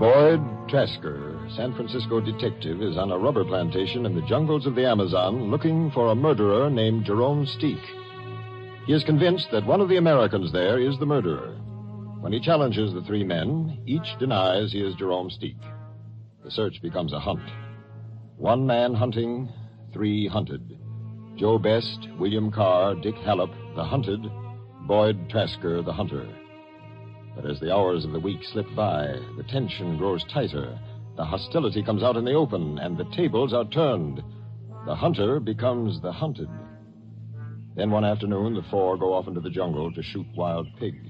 Boyd Trasker, San Francisco detective, is on a rubber plantation in the jungles of the Amazon looking for a murderer named Jerome Steak. He is convinced that one of the Americans there is the murderer. When he challenges the three men, each denies he is Jerome Steak. The search becomes a hunt. One man hunting, three hunted. Joe Best, William Carr, Dick Hallop, the hunted, Boyd Trasker, the hunter. But as the hours of the week slip by, the tension grows tighter. The hostility comes out in the open, and the tables are turned. The hunter becomes the hunted. Then one afternoon, the four go off into the jungle to shoot wild pigs.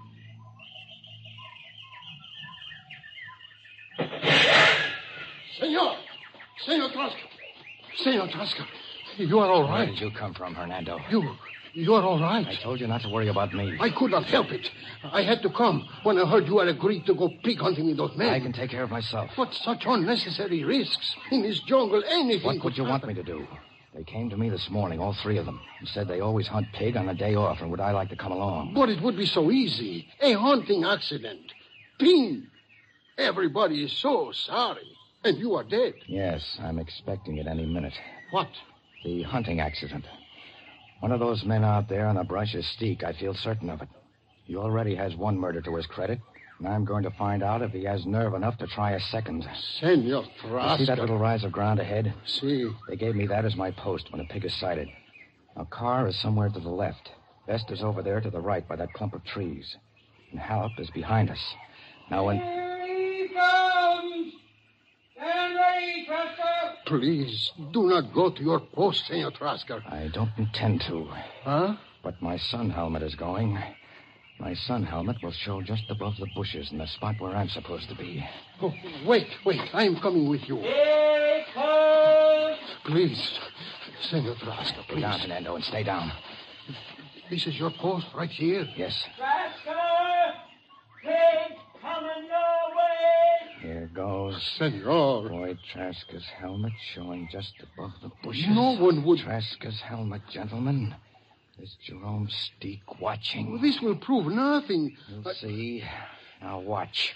Senor Trasker. Senor Trasker, you are all right. Where did you come from, Hernando? You are all right. I told you not to worry about me. I could not help it. I had to come when I heard you had agreed to go pig hunting with those men. I can take care of myself. But such unnecessary risks. In this jungle, anything What would you want me to do? They came to me this morning, all three of them, and said they always hunt pig on a day off, and would I like to come along? But it would be so easy. A hunting accident. Ping. Everybody is so sorry. And you are dead. Yes, I'm expecting it any minute. What? The hunting accident. One of those men out there on the brush is Steak. I feel certain of it. He already has one murder to his credit, and I'm going to find out if he has nerve enough to try a second. Senor You Trasker. see that little rise of ground ahead? See. They gave me that as my post when a pig is sighted. Now, Carr is somewhere to the left. Best is over there to the right by that clump of trees. And Hallop is behind us. Now, when... Here he comes! Stand ready, Trasker! Please, do not go to your post, Senor Trasker. I don't intend to. Huh? But my sun helmet is going. My sun helmet will show just above the bushes in the spot where I'm supposed to be. Oh, wait. I'm coming with you. Here it comes! Please, Senor Trasker, Get please. down, Fernando, and stay down. This is your post right here. Yes. Trasker! Pig coming your way! Here goes. Senor. Boyd Trasker's helmet showing just above the bushes. No one would... Trasker's helmet, gentlemen. There's Jerome Steak watching. This will prove nothing. You'll see. Now watch.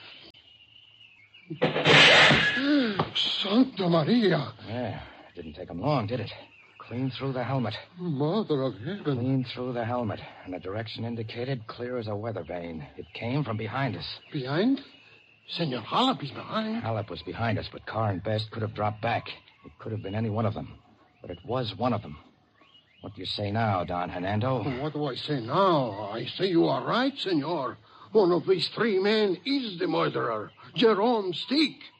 Santa Maria. Yeah, didn't take him long, did it? Clean through the helmet. Mother of heaven. Clean through the helmet. And the direction indicated, clear as a weather vane. It came from behind us. Behind? Senor Hallop is behind. Hallop was behind us, but Carr and Best could have dropped back. It could have been any one of them. But it was one of them. What do you say now, Don Hernando? What do I say now? I say you are right, senor. One of these three men is the murderer, Jerome Steak.